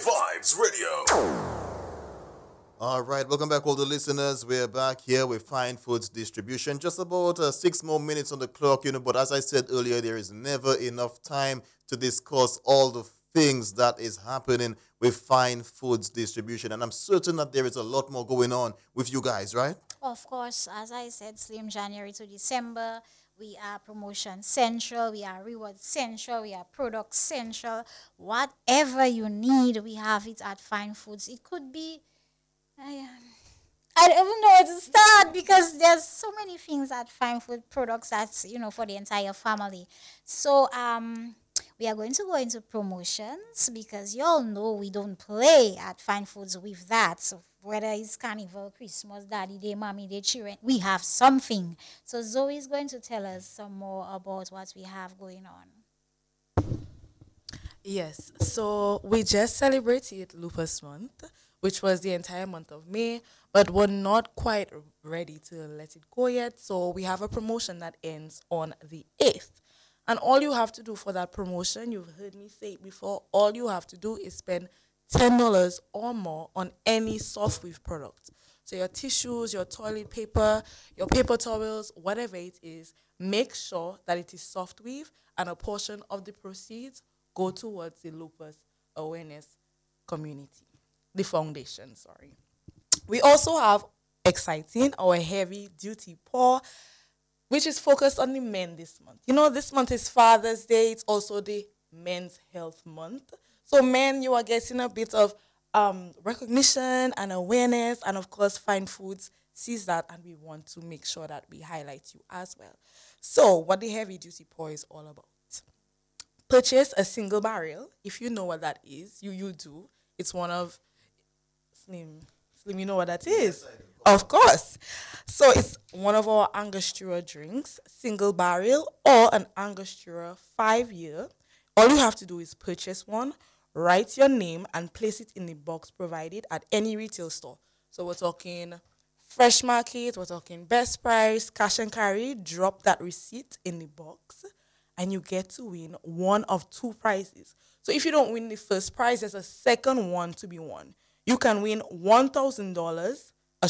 Vibes Radio. All right, welcome back, all the listeners. We're back here with Fine Foods Distribution. Just about 6 more minutes on the clock, but as I said earlier, there is never enough time to discuss all the things that is happening with Fine Foods Distribution. And I'm certain that there is a lot more going on with you guys, right? Of course, as I said, Slim January to December, we are promotion central, we are reward central, we are product central. Whatever you need, we have it at Fine Foods. It could be, I, I don't even know where to start because there's so many things at Fine Food products that's for the entire family. So we are going to go into promotions because you all know we don't play at Fine Foods with that. So whether it's Carnival, Christmas, Daddy Day, Mommy Day, children, we have something. So Zoe is going to tell us some more about what we have going on. Yes, so we just celebrated Lupus Month, which was the entire month of May, but we're not quite ready to let it go yet. So we have a promotion that ends on the 8th. And all you have to do for that promotion, you've heard me say it before, all you have to do is spend $10 or more on any soft weave product. So your tissues, your toilet paper, your paper towels, whatever it is, make sure that it is soft weave and a portion of the proceeds go towards the lupus awareness community, the foundation, sorry. We also have exciting our heavy duty pour, which is focused on the men this month. This month is Father's Day. It's also the Men's Health Month. So men, you are getting a bit of recognition and awareness, and of course, Fine Foods sees that, and we want to make sure that we highlight you as well. So what the heavy duty pour is all about. Purchase a single barrel. If you know what that is, you do. It's one of Slim, you know what that is? Of course. So it's one of our Angostura drinks, single barrel or an Angostura 5-year. All you have to do is purchase one, write your name, and place it in the box provided at any retail store. So we're talking Fresh Market, we're talking Best Price, Cash and Carry. Drop that receipt in the box, and you get to win one of two prizes. So if you don't win the first prize, there's a second one to be won. You can win $1,000, a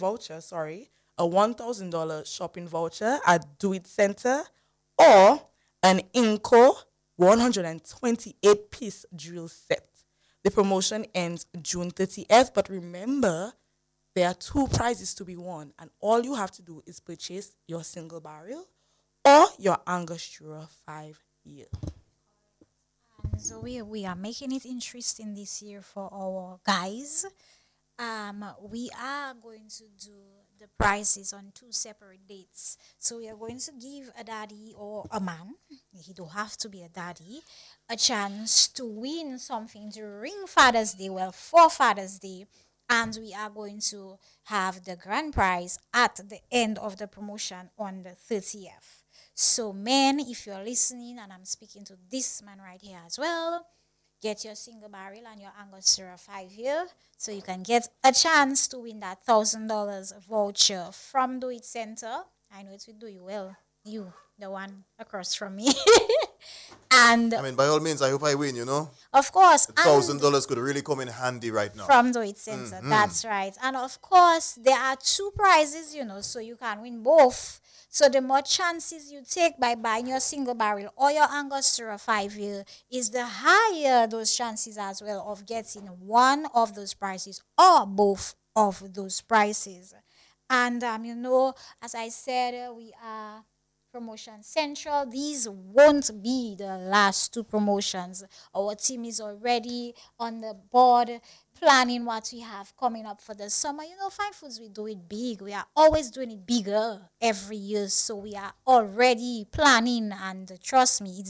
$1,000 shopping voucher at Do It Center, or an Inco 128-piece drill set. The promotion ends June 30th, but remember, there are two prizes to be won, and all you have to do is purchase your single barrel or your Angostura 5-year. So we are making it interesting this year for our guys. We are going to do the prices on two separate dates. So we are going to give a daddy or a man, he don't have to be a daddy, a chance to win something during Father's Day, for Father's Day. And we are going to have the grand prize at the end of the promotion on the 30th. So men, if you're listening, and I'm speaking to this man right here as well, get your single barrel and your Angostura 5-year so you can get a chance to win that $1,000 voucher from Do It Center. I know it will do you well. You, the one across from me. And I mean, by all means, I hope I win, of course, $1,000 could really come in handy right now. from Do It Center. That's right. And of course, there are two prizes, so you can win both. So the more chances you take by buying your single barrel or your Angostura 5-year is the higher those chances as well of getting one of those prizes or both of those prizes. And as I said, we are promotion central. These won't be the last two promotions. Our team is already on the board planning what we have coming up for the summer. Fine Foods, we do it big. We are always doing it bigger every year. So we are already planning, and trust me,